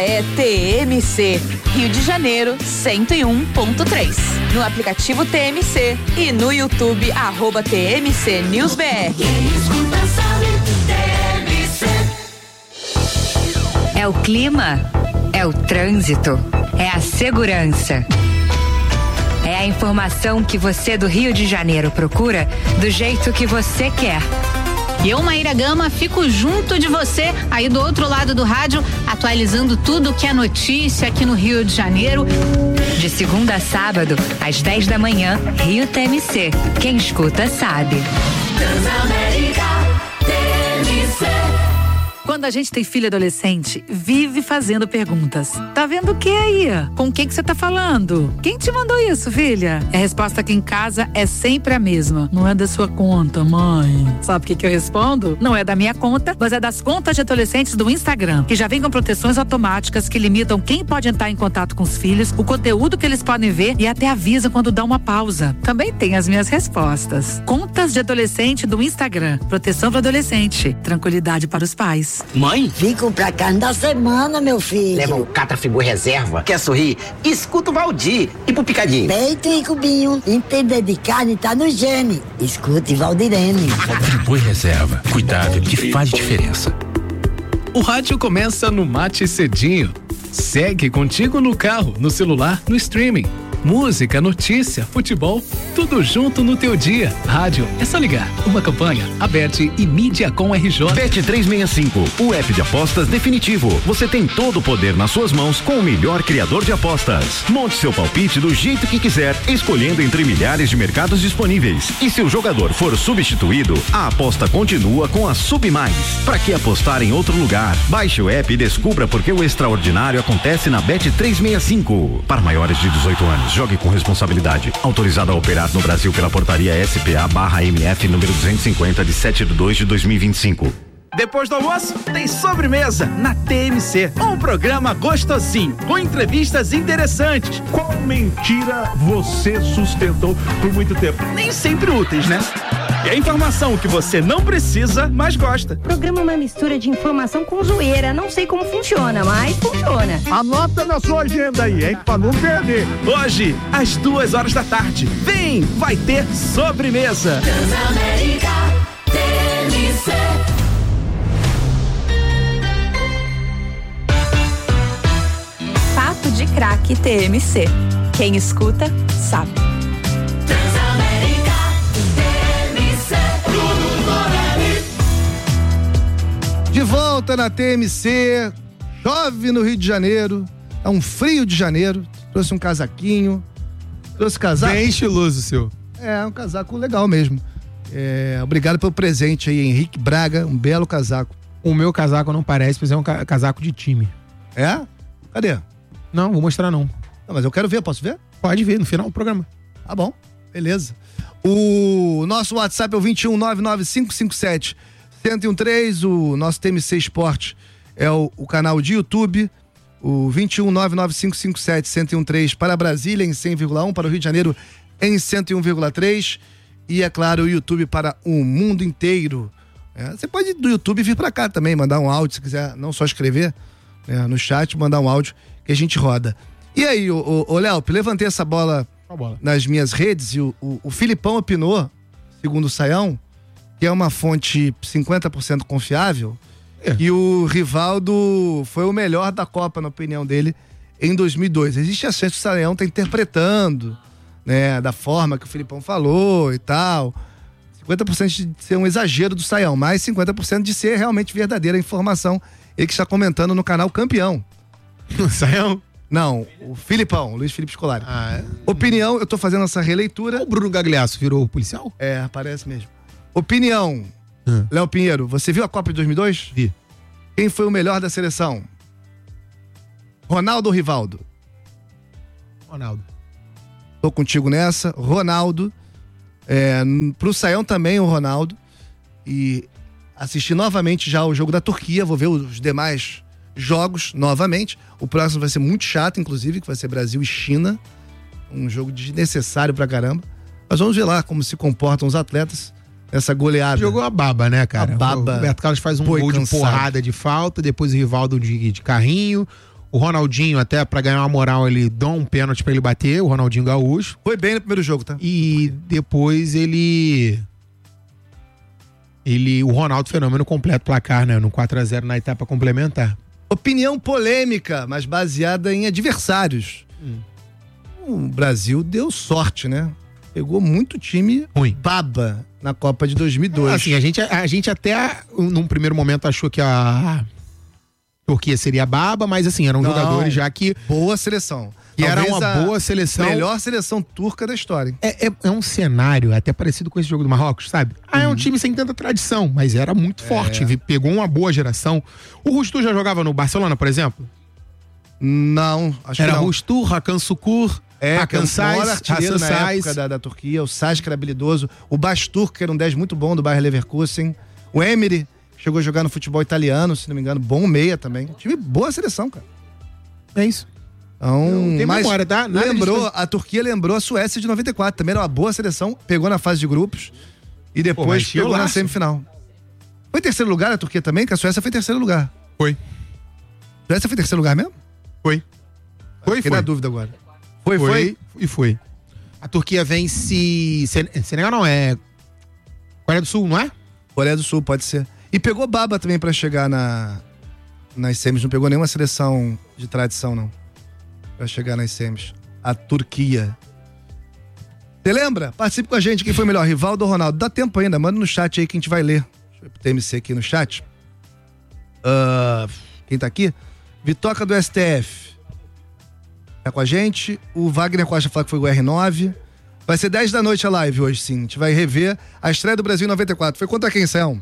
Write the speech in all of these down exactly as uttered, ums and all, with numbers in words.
É T M C, Rio de Janeiro, cento e um ponto três. No aplicativo T M C e no YouTube, arroba T M C News B R. É o clima, é o trânsito, é a segurança. É a informação que você do Rio de Janeiro procura do jeito que você quer. E eu, Maíra Gama, fico junto de você, aí do outro lado do rádio, atualizando tudo que é notícia aqui no Rio de Janeiro. De segunda a sábado, às dez da manhã, Rio T M C. Quem escuta sabe. Transamérica T M C. Quando a gente tem filho adolescente, vive fazendo perguntas. Tá vendo o que aí? Com quem que você tá falando? Quem te mandou isso, filha? A resposta aqui em casa é sempre a mesma. Não é da sua conta, mãe. Sabe o que que eu respondo? Não é da minha conta, mas é das contas de adolescentes do Instagram, que já vem com proteções automáticas que limitam quem pode entrar em contato com os filhos, o conteúdo que eles podem ver e até avisa quando dá uma pausa. Também tem as minhas respostas. Contas de adolescente do Instagram. Proteção para adolescente. Tranquilidade para os pais. Mãe? Vim comprar carne da semana, meu filho. Leva o Catrafigura Reserva. Quer sorrir? Escuta o Valdir. E pro Picadinho? Peito e cubinho. Entender de carne tá no gene. Escute Valdirene. Friboi Reserva. Cuidado que faz diferença. O rádio começa no Mate Cedinho. Segue contigo no carro, no celular, no streaming. Música, notícia, futebol, tudo junto no teu dia. Rádio, é só ligar. Uma campanha, a Bet e Mídia com R J. Bet trezentos e sessenta e cinco, o app de apostas definitivo. Você tem todo o poder nas suas mãos com o melhor criador de apostas. Monte seu palpite do jeito que quiser, escolhendo entre milhares de mercados disponíveis. E se o jogador for substituído, a aposta continua com a Sub Mais. Para que apostar em outro lugar? Baixe o app e descubra por que o extraordinário acontece na Bet trezentos e sessenta e cinco. Para maiores de dezoito anos. Jogue com responsabilidade. Autorizado a operar no Brasil pela portaria S P A barra M F número duzentos e cinquenta de sete de dois de dois mil e vinte e cinco. Depois do almoço, tem sobremesa na T M C. Um programa gostosinho, com entrevistas interessantes. Qual mentira você sustentou por muito tempo? Nem sempre úteis, né? E a informação que você não precisa, mas gosta. O programa é uma mistura de informação com zoeira. Não sei como funciona, mas funciona. Anota na sua agenda aí, hein? Pra não perder. Hoje, às duas horas da tarde. Vem, vai ter sobremesa. Transamérica T M C. Papo de Craque T M C. Quem escuta, sabe. Transamérica T M C. De volta na T M C. Chove no Rio de Janeiro. É um frio de janeiro. Trouxe um casaquinho. Trouxe casaco. Bem estiloso o seu. É, um casaco legal mesmo. É, obrigado pelo presente aí, Henrique Braga. Um belo casaco. O meu casaco não parece, mas é um ca- casaco de time. É? Cadê? Não, vou mostrar não. Não, mas eu quero ver, posso ver? Pode ver, no final do programa. Tá bom, beleza. O nosso WhatsApp é o vinte e um, nove nove cinco cinco sete, um zero um três. O nosso T M C Esporte é o, o canal de YouTube. O vinte e um, nove nove cinco cinco sete, um zero um três para Brasília em cem vírgula um, para o Rio de Janeiro em cento e um vírgula três. E, é claro, o YouTube para o mundo inteiro. É, você pode do YouTube vir para cá também, mandar um áudio, se quiser, não só escrever, né, no chat, mandar um áudio que a gente roda. E aí, ô, ô, ô Léo, levantei essa bola, bola nas minhas redes e o, o, o Filipão opinou, segundo o Saião, que é uma fonte cinquenta por cento confiável, é. E o Rivaldo foi o melhor da Copa, na opinião dele, em dois mil e dois. Existe a chance que o Saião tá interpretando, né, da forma que o Filipão falou e tal. cinquenta por cento de ser um exagero do Saião, mas cinquenta por cento de ser realmente verdadeira a informação. Ele que está comentando no canal Campeão. O Saião? Não, o Filipão, Luiz Felipe Scolari. Ah, é? Opinião, eu tô fazendo essa releitura. O Bruno Gagliasso virou policial? É, parece mesmo. Opinião, hum. Léo Pinheiro, você viu a Copa de dois mil e dois? Vi. Quem foi o melhor da seleção? Ronaldo ou Rivaldo? Ronaldo. Tô contigo nessa. Ronaldo. É, pro Saião também o Ronaldo. E assisti novamente já o jogo da Turquia. Vou ver os demais jogos novamente. O próximo vai ser muito chato, inclusive, que vai ser Brasil e China. Um jogo desnecessário pra caramba. Mas vamos ver lá como se comportam os atletas nessa goleada. Jogou a baba, né, cara? A baba. O Roberto Carlos faz um Foi gol cansado. de porrada de falta, depois o Rivaldo de, de carrinho. O Ronaldinho, até pra ganhar uma moral, ele dá um pênalti pra ele bater, o Ronaldinho Gaúcho. Foi bem no primeiro jogo, tá? E depois ele... Ele, o Ronaldo Fenômeno completa o placar, né? No quatro a zero na etapa complementar. Opinião polêmica, mas baseada em adversários. Hum. O Brasil deu sorte, né? Pegou muito time ruim, baba na Copa de dois mil e dois. Assim, a gente, a gente até, num primeiro momento, achou que a Turquia seria baba, mas assim, eram Não, jogadores já que... Boa seleção. Que era Talvez uma boa seleção. Melhor seleção turca da história. É, é, é um cenário até parecido com esse jogo do Marrocos, sabe? Ah, uhum. É um time sem tanta tradição, mas era muito É. forte. Pegou uma boa geração. O Rustu já jogava no Barcelona, por exemplo? Não, acho era que não. Rustu, Hakan Sukur, É, Hakan Sais, artilheiro Hasan na Sais. época da, da Turquia. O Sais, que era habilidoso. O Bastur, que era um dez muito bom do Bayer Leverkusen. O Emery, que chegou a jogar no futebol italiano, se não me engano. Bom meia também. Time boa seleção, cara. É isso. Então, tem mas memória, tá? Nada lembrou, disso. a Turquia lembrou a Suécia de noventa e quatro. Também era uma boa seleção. Pegou na fase de grupos. E depois Pô, mas pegou na laço. semifinal. Foi terceiro lugar a Turquia também? Que a Suécia foi terceiro lugar. Foi. A Suécia foi terceiro lugar mesmo? Foi. Foi, Fiquei foi. na dúvida agora. Foi, Foi, foi. e foi. A Turquia vence... Sen- Senegal não, é... Coreia do Sul, não é? Coreia do Sul, pode ser. E pegou baba também pra chegar na, nas semis. Não pegou nenhuma seleção de tradição, não. Pra chegar nas semis. A Turquia. Você lembra? Participe com a gente. Quem foi melhor, Rivaldo ou Ronaldo? Dá tempo ainda. Manda no chat aí que a gente vai ler. Deixa eu T M C aqui no chat. Uh, quem tá aqui? Vitoca do S T F. Tá com a gente. O Wagner Costa fala que foi o R nove. Vai ser dez da noite a live hoje, sim. A gente vai rever a estreia do Brasil em noventa e quatro. Foi contra quem, Céu?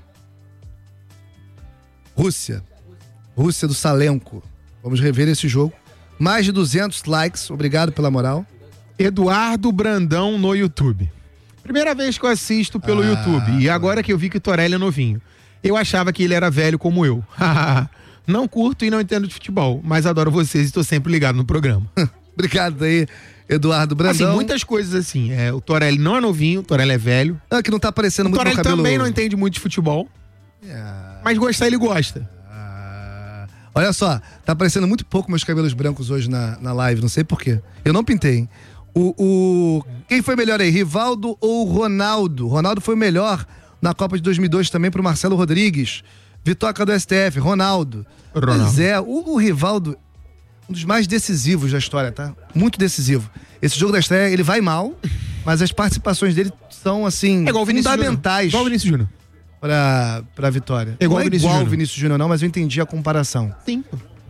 Rússia. Rússia do Salenko. Vamos rever esse jogo. Mais de duzentos likes. Obrigado pela moral. Eduardo Brandão no YouTube. Primeira vez que eu assisto pelo Ah, YouTube. E agora que eu vi que o Torelli é novinho. Eu achava que ele era velho como eu. Não curto e não entendo de futebol, mas adoro vocês e estou sempre ligado no programa. Obrigado aí, Eduardo Brandão. Assim, muitas coisas assim. É, o Torelli não é novinho, o Torelli é velho. Ah, que não tá aparecendo O muito Torelli no cabelo. também não entende muito de futebol. Yeah. Mas gostar ele gosta. Olha só, tá aparecendo muito pouco meus cabelos brancos hoje na, na live, não sei porquê. Eu não pintei, hein? O, o... Quem foi melhor aí, Rivaldo ou Ronaldo? Ronaldo foi o melhor na Copa de dois mil e dois também pro Marcelo Rodrigues. Vitoca do S T F, Ronaldo. Ronaldo. Mas é, o, o Rivaldo, um dos mais decisivos da história, tá? Muito decisivo. Esse jogo da estreia, ele vai mal, mas as participações dele são, assim, É igual o Vinícius fundamentais. Júnior. Igual o Vinícius Júnior. Pra, pra vitória. É igual não o é Vinícius igual o Júnior. Vinícius Júnior não, mas eu entendi a comparação. Sim.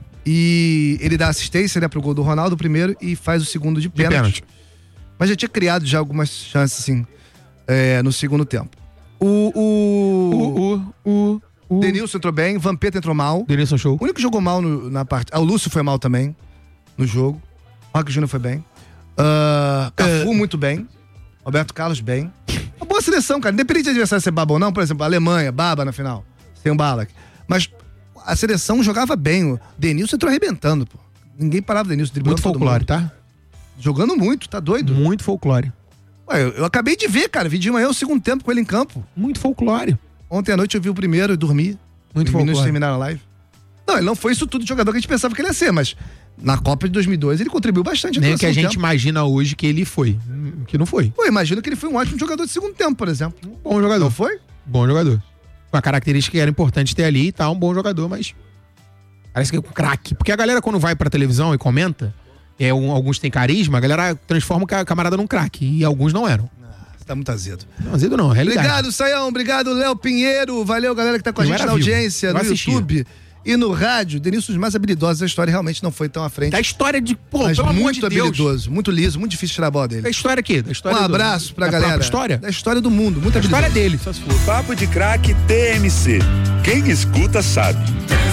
E ele dá assistência, né, pro gol do Ronaldo primeiro e faz o segundo de pênalti. pênalti. Mas já tinha criado já algumas chances, assim, é, no segundo tempo. O, o... O, o, o, Denilson entrou bem, Vampeta entrou mal. Denilson show. O único que jogou mal no- na parte... Ah, o Lúcio foi mal também no jogo. Roque Júnior foi bem. Ah, Cafu muito bem. Roberto Carlos bem. Uma boa seleção, cara. Independente de adversário ser baba ou não, por exemplo, a Alemanha, baba na final. Sem o Ballack. Mas a seleção jogava bem. O Denilson entrou arrebentando, pô. Ninguém parava o Denilson driblando Muito todo folclore, mundo. tá? Jogando muito, tá doido? Muito folclore. Ué, eu, eu acabei de ver, cara. Vi de manhã o segundo tempo com ele em campo. Muito folclore. Ontem à noite eu vi o primeiro e dormi. Muito Os meninos folclore. terminaram a live. Não, ele não foi isso tudo de jogador que a gente pensava que ele ia ser, mas na Copa de dois mil e dois ele contribuiu bastante. Nem no o que a segundo gente tempo. imagina hoje que ele foi. Hum, Que não foi. Pô, imagino que ele foi um ótimo jogador de segundo tempo, por exemplo. Bom jogador. Não foi? Bom jogador. Com a característica que era importante ter ali e tal, um bom jogador, mas parece que é um craque. Porque a galera quando vai pra televisão e comenta, é, um- alguns têm carisma, a galera transforma o ca- camarada num craque. E alguns não eram. Você tá muito azedo. Não, azedo não, é realidade. Obrigado, Saião. Obrigado, Léo Pinheiro. Valeu, galera que tá com a Eu gente era na vivo. audiência, Eu no assistia. YouTube e no rádio. Denilson, os mais habilidosos da história, realmente não foi tão à frente. Da história de, pô, mas pelo amor muito de Deus. habilidoso, muito liso, muito difícil tirar a bola dele. Da história aqui, da história Um do- abraço pra da galera. própria história? Da história do mundo, muito A história habilidoso. dele, só se for. Papo de Craque T M C. Quem escuta sabe.